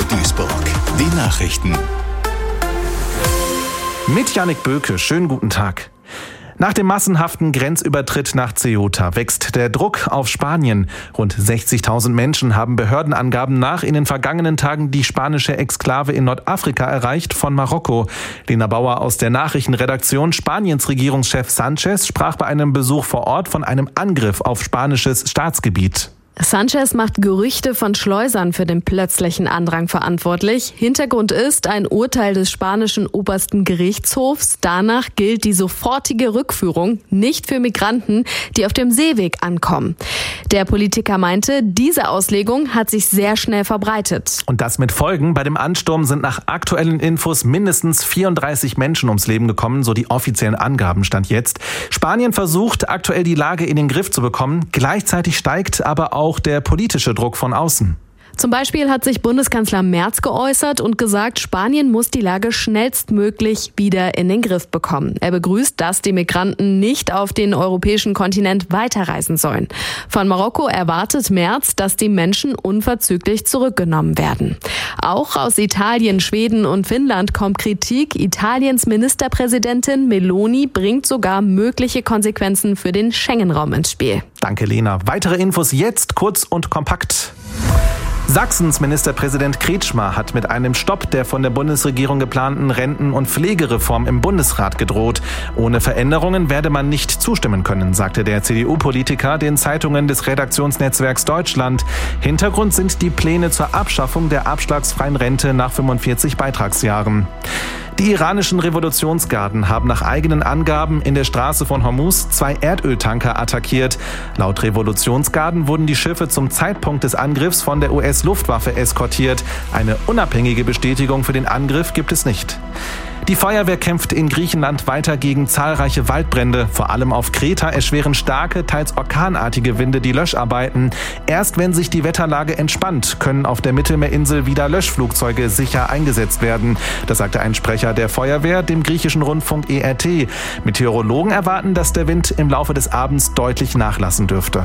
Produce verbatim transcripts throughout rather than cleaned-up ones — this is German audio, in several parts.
Duisburg. Die Nachrichten. Mit Jannik Böke, schönen guten Tag. Nach dem massenhaften Grenzübertritt nach Ceuta wächst der Druck auf Spanien. Rund sechzigtausend Menschen haben Behördenangaben nach in den vergangenen Tagen die spanische Exklave in Nordafrika erreicht von Marokko. Lena Bauer aus der Nachrichtenredaktion. Spaniens Regierungschef Sánchez sprach bei einem Besuch vor Ort von einem Angriff auf spanisches Staatsgebiet. Sánchez macht Gerüchte von Schleusern für den plötzlichen Andrang verantwortlich. Hintergrund ist ein Urteil des spanischen obersten Gerichtshofs. Danach gilt die sofortige Rückführung nicht für Migranten, die auf dem Seeweg ankommen. Der Politiker meinte, diese Auslegung hat sich sehr schnell verbreitet. Und das mit Folgen. Bei dem Ansturm sind nach aktuellen Infos mindestens vierunddreißig Menschen ums Leben gekommen, so die offiziellen Angaben stand jetzt. Spanien versucht aktuell die Lage in den Griff zu bekommen. Gleichzeitig steigt aber auch auch der politische Druck von außen. Zum Beispiel hat sich Bundeskanzler Merz geäußert und gesagt, Spanien muss die Lage schnellstmöglich wieder in den Griff bekommen. Er begrüßt, dass die Migranten nicht auf den europäischen Kontinent weiterreisen sollen. Von Marokko erwartet Merz, dass die Menschen unverzüglich zurückgenommen werden. Auch aus Italien, Schweden und Finnland kommt Kritik. Italiens Ministerpräsidentin Meloni bringt sogar mögliche Konsequenzen für den Schengen-Raum ins Spiel. Danke, Lena. Weitere Infos jetzt kurz und kompakt. Sachsens Ministerpräsident Kretschmer hat mit einem Stopp der von der Bundesregierung geplanten Renten- und Pflegereform im Bundesrat gedroht. Ohne Veränderungen werde man nicht zustimmen können, sagte der C D U-Politiker den Zeitungen des Redaktionsnetzwerks Deutschland. Hintergrund sind die Pläne zur Abschaffung der abschlagsfreien Rente nach fünfundvierzig Beitragsjahren. Die iranischen Revolutionsgarden haben nach eigenen Angaben in der Straße von Hormuz zwei Erdöltanker attackiert. Laut Revolutionsgarden wurden die Schiffe zum Zeitpunkt des Angriffs von der U S-Luftwaffe eskortiert. Eine unabhängige Bestätigung für den Angriff gibt es nicht. Die Feuerwehr kämpft in Griechenland weiter gegen zahlreiche Waldbrände. Vor allem auf Kreta erschweren starke, teils orkanartige Winde die Löscharbeiten. Erst wenn sich die Wetterlage entspannt, können auf der Mittelmeerinsel wieder Löschflugzeuge sicher eingesetzt werden. Das sagte ein Sprecher der Feuerwehr dem griechischen Rundfunk E R T. Meteorologen erwarten, dass der Wind im Laufe des Abends deutlich nachlassen dürfte.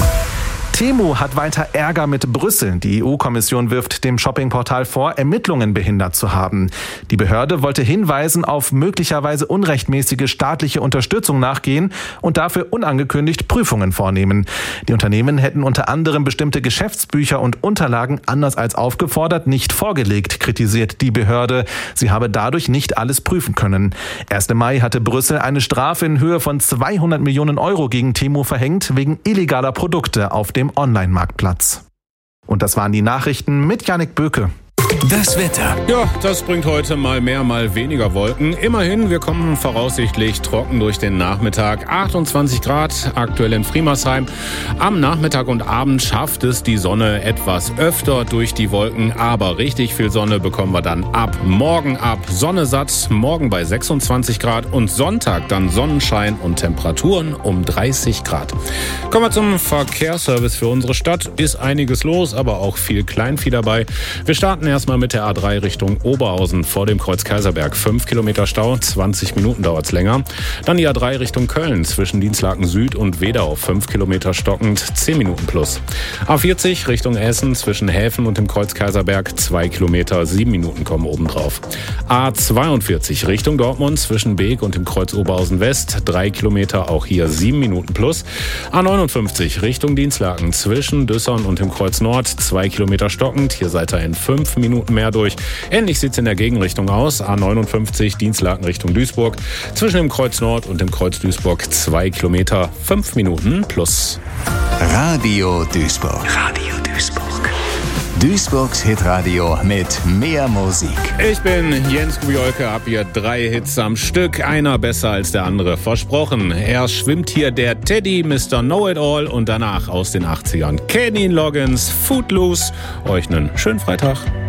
Temu hat weiter Ärger mit Brüssel. Die E U-Kommission wirft dem Shoppingportal vor, Ermittlungen behindert zu haben. Die Behörde wollte Hinweisen auf möglicherweise unrechtmäßige staatliche Unterstützung nachgehen und dafür unangekündigt Prüfungen vornehmen. Die Unternehmen hätten unter anderem bestimmte Geschäftsbücher und Unterlagen anders als aufgefordert nicht vorgelegt, kritisiert die Behörde. Sie habe dadurch nicht alles prüfen können. Erst im Mai hatte Brüssel eine Strafe in Höhe von zweihundert Millionen Euro gegen Temu verhängt, wegen illegaler Produkte auf dem Online-Marktplatz. Und das waren die Nachrichten mit Jannik Böke. Das Wetter. Ja, das bringt heute mal mehr, mal weniger Wolken. Immerhin, wir kommen voraussichtlich trocken durch den Nachmittag. achtundzwanzig Grad aktuell in Friemersheim. Am Nachmittag und Abend schafft es die Sonne etwas öfter durch die Wolken. Aber richtig viel Sonne bekommen wir dann ab morgen ab. Sonne satt, morgen bei sechsundzwanzig Grad und Sonntag dann Sonnenschein und Temperaturen um dreißig Grad. Kommen wir zum Verkehrsservice für unsere Stadt. Ist einiges los, aber auch viel Kleinvieh dabei. Wir starten erstmal mit der A drei Richtung Oberhausen vor dem Kreuz Kaiserberg. fünf Kilometer Stau, zwanzig Minuten dauert es länger. Dann die A drei Richtung Köln zwischen Dienstlaken Süd und Wedau. fünf Kilometer stockend, zehn Minuten plus. A vierzig Richtung Essen zwischen Häfen und dem Kreuz Kaiserberg. zwei Kilometer, sieben Minuten kommen obendrauf. A zweiundvierzig Richtung Dortmund zwischen Beek und dem Kreuz Oberhausen West. drei Kilometer, auch hier sieben Minuten plus. A neunundfünfzig Richtung Dienstlaken zwischen Düssern und dem Kreuz Nord. zwei Kilometer stockend, hier seid ihr in fünf Minuten mehr durch. Ähnlich sieht es in der Gegenrichtung aus. A neunundfünfzig Dienstlaken Richtung Duisburg. Zwischen dem Kreuz Nord und dem Kreuz Duisburg zwei Kilometer, fünf Minuten plus. Radio Duisburg. Radio Duisburg. Duisburgs Hitradio mit mehr Musik. Ich bin Jens Kubiolke, hab hier drei Hits am Stück, einer besser als der andere, versprochen. Erst schwimmt hier der Teddy, Mister Know-It-All und danach aus den achtzigern Kenny Loggins, Footloose. Euch einen schönen Freitag.